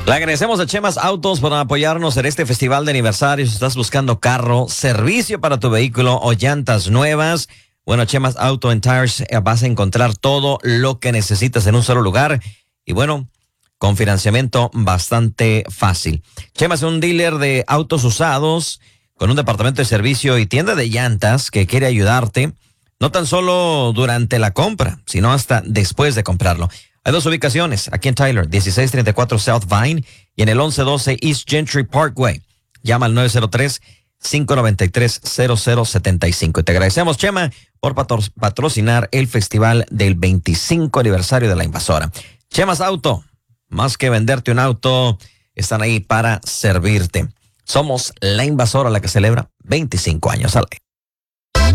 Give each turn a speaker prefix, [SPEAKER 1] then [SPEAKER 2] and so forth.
[SPEAKER 1] Le agradecemos a Chemas Autos por apoyarnos en este festival de aniversario. Si estás buscando carro, servicio para tu vehículo o llantas nuevas, bueno, Chemas Auto and Tires vas a encontrar todo lo que necesitas en un solo lugar. Y bueno, con financiamiento bastante fácil. Chemas es un dealer de autos usados con un departamento de servicio y tienda de llantas que quiere ayudarte, no tan solo durante la compra, sino hasta después de comprarlo. Hay dos ubicaciones, aquí en Tyler, 1634 South Vine y en el 1112 East Gentry Parkway. Llama al 903-593-0075. Y te agradecemos, Chema, por patrocinar el festival del 25 aniversario de La Invasora. Chemas Auto, más que venderte un auto, están ahí para servirte. Somos La Invasora, la que celebra 25 años al aire.